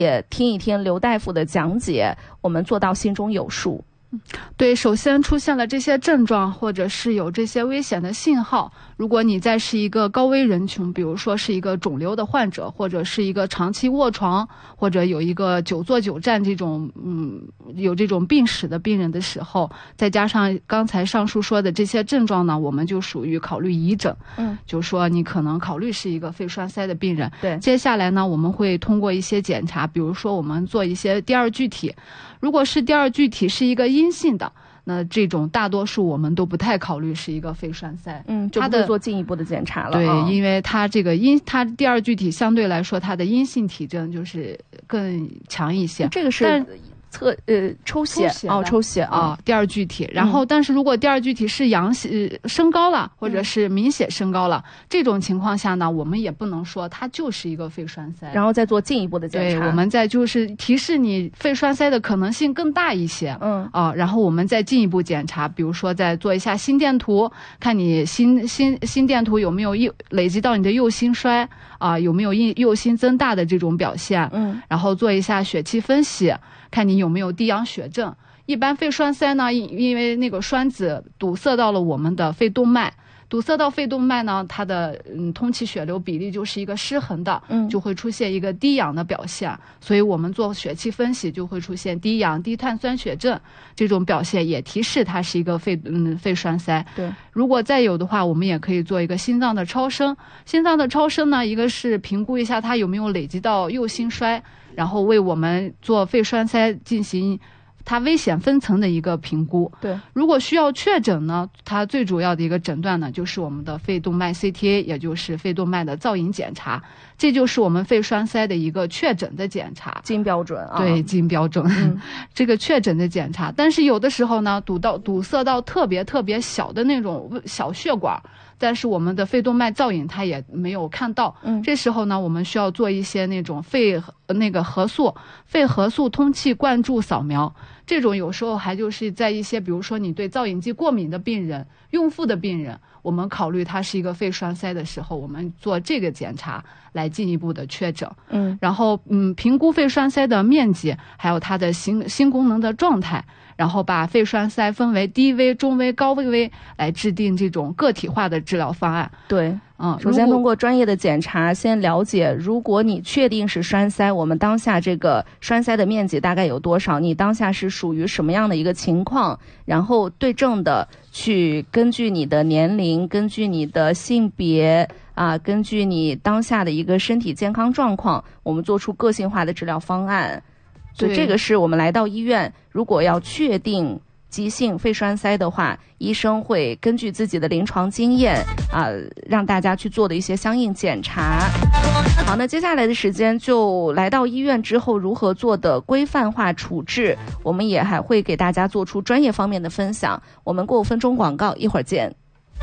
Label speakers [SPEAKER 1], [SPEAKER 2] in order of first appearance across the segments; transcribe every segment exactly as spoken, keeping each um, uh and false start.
[SPEAKER 1] 也听一听刘大夫的讲解，我们做到心中有数。
[SPEAKER 2] 对，首先出现了这些症状，或者是有这些危险的信号，如果你再是一个高危人群，比如说是一个肿瘤的患者，或者是一个长期卧床，或者有一个久坐久站这种嗯有这种病史的病人的时候，再加上刚才上述说的这些症状呢，我们就属于考虑疑诊。嗯，就说你可能考虑是一个肺栓塞的病人。对，接下来呢，我们会通过一些检查，比如说我们做一些第二具体，如果是第二具体是一个阴性的，那这种大多数我们都不太考虑是一个肺栓塞，嗯，
[SPEAKER 1] 就不会做进一步的检查了。
[SPEAKER 2] 对，
[SPEAKER 1] 哦、
[SPEAKER 2] 因为它这个阴，它第二具体相对来说它的阴性体征就是更强一些。
[SPEAKER 1] 这个是测呃抽血哦，抽血
[SPEAKER 2] 啊、哦，第二具体。然后，但是如果第二具体是阳性、呃、升高了，或者是明显升高了、嗯，这种情况下呢，我们也不能说它就是一个肺栓塞，
[SPEAKER 1] 然后再做进一步的检查。
[SPEAKER 2] 对，我们再就是提示你肺栓塞的可能性更大一些。嗯啊，然后我们再进一步检查，比如说再做一下心电图，看你心心心电图有没有右累积到你的右心衰啊，有没有右心增大的这种表现。嗯，然后做一下血气分析。看你有没有低氧血症。一般肺栓塞呢，因为那个栓子堵塞到了我们的肺动脉，堵塞到肺动脉呢，它的嗯通气血流比例就是一个失衡的，嗯，就会出现一个低氧的表现。所以我们做血气分析就会出现低氧、低碳酸血症这种表现，也提示它是一个肺嗯肺栓塞。对，如果再有的话，我们也可以做一个心脏的超声。心脏的超声呢，一个是评估一下它有没有累积到右心衰。然后为我们做肺栓塞进行它危险分层的一个评估。对，如果需要确诊呢，它最主要的一个诊断呢，就是我们的肺动脉 C T A， 也就是肺动脉的造影检查，这就是我们肺栓塞的一个确诊的检查，
[SPEAKER 1] 金标准啊。
[SPEAKER 2] 对，金标准。嗯、这个确诊的检查，但是有的时候呢，堵到堵塞到特别特别小的那种小血管。但是我们的肺动脉造影它也没有看到，嗯，这时候呢，我们需要做一些那种肺那个核素、肺核素通气灌注扫描。这种有时候还就是在一些比如说你对造影剂过敏的病人、孕妇的病人，我们考虑它是一个肺栓塞的时候，我们做这个检查来进一步的确诊。嗯，然后嗯，评估肺栓塞的面积，还有它的心心功能的状态。然后把肺栓塞分为低危、中危、高危来制定这种个体化的治疗方案。
[SPEAKER 1] 对，嗯，首先通过专业的检查，先了解，如果你确定是栓塞，我们当下这个栓塞的面积大概有多少？你当下是属于什么样的一个情况？然后对症的去根据你的年龄，根据你的性别啊，根据你当下的一个身体健康状况，我们做出个性化的治疗方案。所以这个是我们来到医院，如果要确定急性肺栓塞的话，医生会根据自己的临床经验啊、呃，让大家去做的一些相应检查。好，那接下来的时间就来到医院之后如何做的规范化处置，我们也还会给大家做出专业方面的分享。我们过五分钟广告，一会儿见。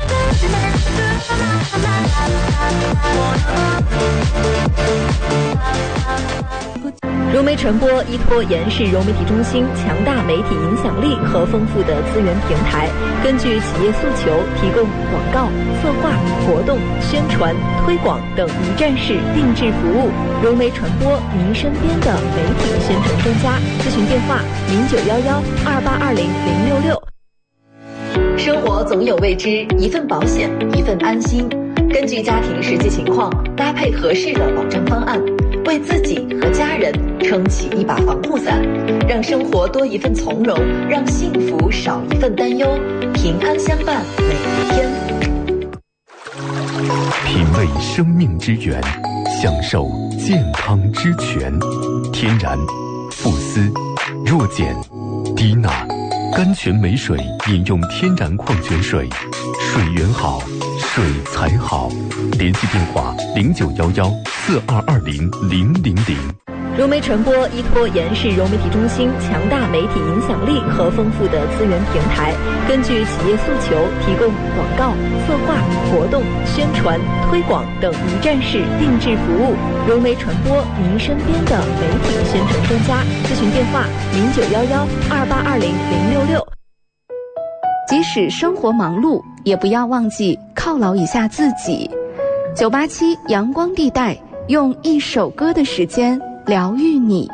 [SPEAKER 3] 融媒传播依托延世融媒体中心强大媒体影响力和丰富的资源平台，根据企业诉求提供广告、策划、活动、宣传、推广等一站式定制服务。融媒传播，您身边的媒体宣传专家。咨询电话：零九幺幺二八二零零六六。生活总有未知，一份保险，一份安心。根据家庭实际情况，搭配合适的保障方案。为自己和家人撑起一把防护伞，让生活多一份从容，让幸福少一份担忧，平安相伴每一天。
[SPEAKER 4] 品味生命之源，享受健康之泉。天然、富思、弱碱、低钠、甘泉美水，饮用天然矿泉水，水源好，水才好。联系电话零九幺幺四二二零零零零。
[SPEAKER 3] 融媒传播依托延世融媒体中心强大媒体影响力和丰富的资源平台，根据企业诉求提供广告、策划、活动、宣传、推广等一站式定制服务。融媒传播，您身边的媒体宣传专家。咨询电话：零九幺幺二八二零零六六。
[SPEAKER 1] 即使生活忙碌，也不要忘记犒劳一下自己。九八七阳光地带，用一首歌的时间疗愈你。